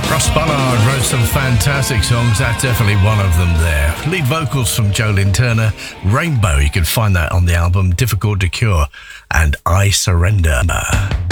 Russ Ballard wrote some fantastic songs. That's definitely one of them there. Lead vocals from Jolene Turner. Rainbow, you can find that on the album Difficult to Cure and I Surrender.